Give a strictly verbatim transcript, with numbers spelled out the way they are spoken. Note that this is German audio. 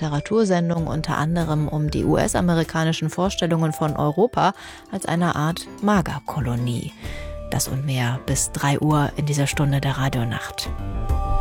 Literatursendung unter anderem um die U S-amerikanischen Vorstellungen von Europa als eine Art Magerkolonie. Das und mehr bis drei Uhr in dieser Stunde der Radionacht.